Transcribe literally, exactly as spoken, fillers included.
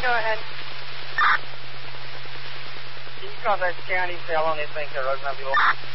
go ahead. Can you contact the county, say how long they think their road's going to be open?